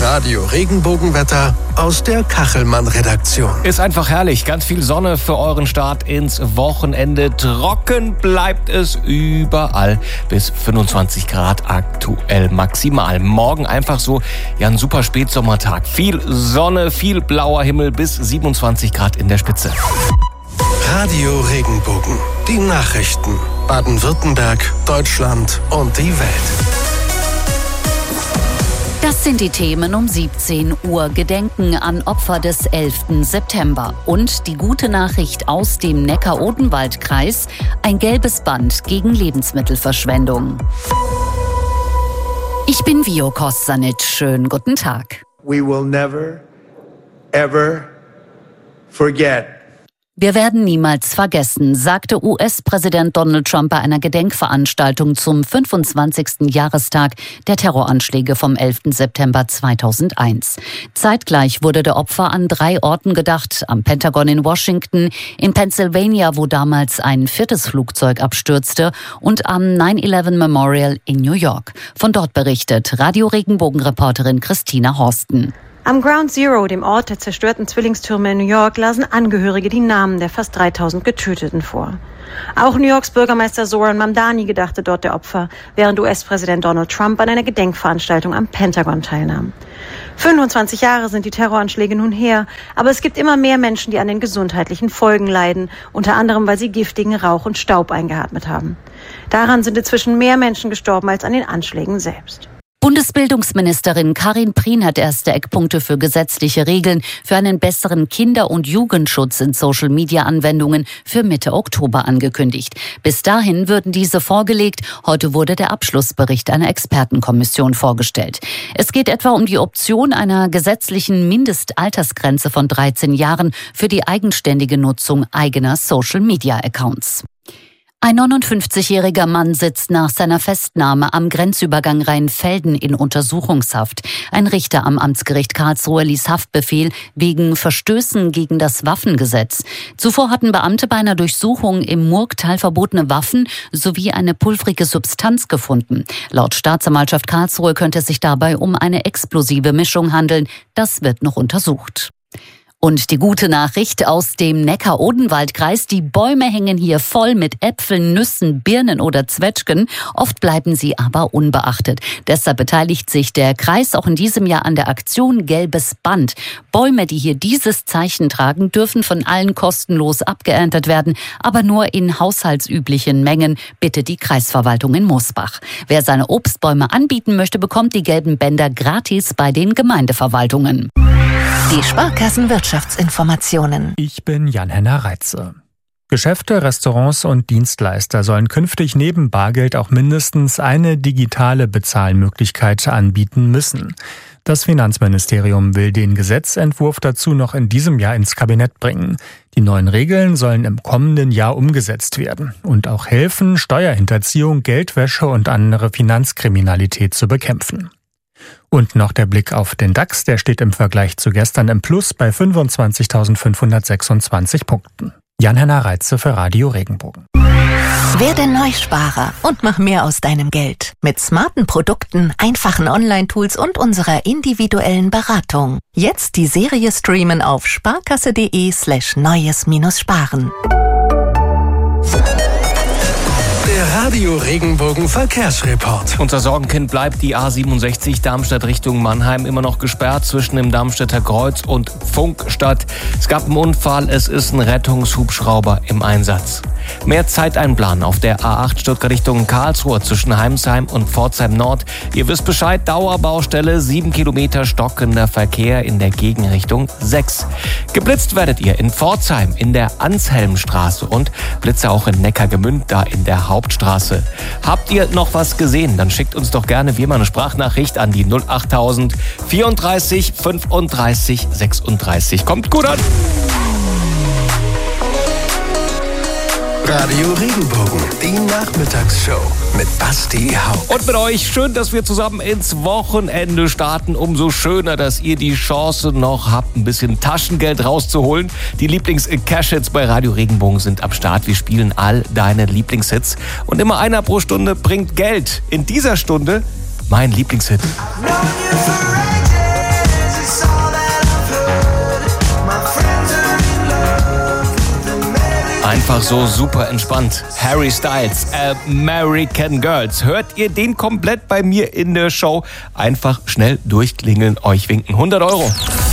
Radio Regenbogenwetter aus der Kachelmann-Redaktion. Ist einfach herrlich. Ganz viel Sonne für euren Start ins Wochenende. Trocken bleibt es überall. Bis 25 Grad aktuell maximal. Morgen einfach so ein super Spätsommertag. Viel Sonne, viel blauer Himmel bis 27 Grad in der Spitze. Radio Regenbogen. Die Nachrichten. Baden-Württemberg, Deutschland und die Welt. Das sind die Themen um 17 Uhr. Gedenken an Opfer des 11. September. Und die gute Nachricht aus dem Neckar-Odenwald-Kreis: ein gelbes Band gegen Lebensmittelverschwendung. Ich bin Vio Kostanic. Schönen guten Tag. We will never, ever forget. Wir werden niemals vergessen, sagte US-Präsident Donald Trump bei einer Gedenkveranstaltung zum 25. Jahrestag der Terroranschläge vom 11. September 2001. Zeitgleich wurde der Opfer an 3 Orten gedacht: am Pentagon in Washington, in Pennsylvania, wo damals ein 4. Flugzeug abstürzte, und am 9/11 Memorial in New York. Von dort berichtet Radio Regenbogen-Reporterin Christina Horsten. Am Ground Zero, dem Ort der zerstörten Zwillingstürme in New York, lasen Angehörige die Namen der fast 3000 Getöteten vor. Auch New Yorks Bürgermeister Zoran Mamdani gedachte dort der Opfer, während US-Präsident Donald Trump an einer Gedenkveranstaltung am Pentagon teilnahm. 25 Jahre sind die Terroranschläge nun her, aber es gibt immer mehr Menschen, die an den gesundheitlichen Folgen leiden, unter anderem, weil sie giftigen Rauch und Staub eingeatmet haben. Daran sind inzwischen mehr Menschen gestorben als an den Anschlägen selbst. Bundesbildungsministerin Karin Prien hat erste Eckpunkte für gesetzliche Regeln für einen besseren Kinder- und Jugendschutz in Social-Media-Anwendungen für Mitte Oktober angekündigt. Bis dahin würden diese vorgelegt. Heute wurde der Abschlussbericht einer Expertenkommission vorgestellt. Es geht etwa um die Option einer gesetzlichen Mindestaltersgrenze von 13 Jahren für die eigenständige Nutzung eigener Social-Media-Accounts. Ein 59-jähriger Mann sitzt nach seiner Festnahme am Grenzübergang Rheinfelden in Untersuchungshaft. Ein Richter am Amtsgericht Karlsruhe ließ Haftbefehl wegen Verstößen gegen das Waffengesetz. Zuvor hatten Beamte bei einer Durchsuchung im Murgtal verbotene Waffen sowie eine pulvrige Substanz gefunden. Laut Staatsanwaltschaft Karlsruhe könnte es sich dabei um eine explosive Mischung handeln. Das wird noch untersucht. Und die gute Nachricht aus dem Neckar-Odenwald-Kreis: die Bäume hängen hier voll mit Äpfeln, Nüssen, Birnen oder Zwetschgen. Oft bleiben sie aber unbeachtet. Deshalb beteiligt sich der Kreis auch in diesem Jahr an der Aktion Gelbes Band. Bäume, die hier dieses Zeichen tragen, dürfen von allen kostenlos abgeerntet werden, aber nur in haushaltsüblichen Mengen, bittet die Kreisverwaltung in Mosbach. Wer seine Obstbäume anbieten möchte, bekommt die gelben Bänder gratis bei den Gemeindeverwaltungen. Die Sparkassenwirtschaftsinformationen. Ich bin Jan-Henner Reitze. Geschäfte, Restaurants und Dienstleister sollen künftig neben Bargeld auch mindestens eine digitale Bezahlmöglichkeit anbieten müssen. Das Finanzministerium will den Gesetzentwurf dazu noch in diesem Jahr ins Kabinett bringen. Die neuen Regeln sollen im kommenden Jahr umgesetzt werden und auch helfen, Steuerhinterziehung, Geldwäsche und andere Finanzkriminalität zu bekämpfen. Und noch der Blick auf den DAX, der steht im Vergleich zu gestern im Plus bei 25.526 Punkten. Jan-Henner Reitze für Radio Regenbogen. Werde Neusparer und mach mehr aus deinem Geld. Mit smarten Produkten, einfachen Online-Tools und unserer individuellen Beratung. Jetzt die Serie streamen auf sparkasse.de/neues-sparen. Der Radio Regenbogen Verkehrsreport. Unser Sorgenkind bleibt die A67 Darmstadt Richtung Mannheim immer noch gesperrt zwischen dem Darmstädter Kreuz und Funkstadt. Es gab einen Unfall, es ist ein Rettungshubschrauber im Einsatz. Mehr Zeit einplanen auf der A8 Stuttgart Richtung Karlsruhe zwischen Heimsheim und Pforzheim Nord. Ihr wisst Bescheid, Dauerbaustelle, 7 Kilometer stockender Verkehr in der Gegenrichtung 6. Geblitzt werdet ihr in Pforzheim in der Anshelmstraße und Blitze auch in Neckargemünd, da in der Hauptstraße. Habt ihr noch was gesehen? Dann schickt uns doch gerne wie immer eine Sprachnachricht an die 08000 34 35 36. Kommt gut an! Radio Regenbogen, die Nachmittagsshow mit Basti Haupt. Und mit euch, schön, dass wir zusammen ins Wochenende starten. Umso schöner, dass ihr die Chance noch habt, ein bisschen Taschengeld rauszuholen. Die Lieblings-Cash-Hits bei Radio Regenbogen sind am Start. Wir spielen all deine Lieblingshits. Und immer einer pro Stunde bringt Geld. In dieser Stunde mein Lieblingshit. Known you for ages. Einfach so super entspannt. Harry Styles, American Girls. Hört ihr den komplett bei mir in der Show? Einfach schnell durchklingeln, euch winken 100 €.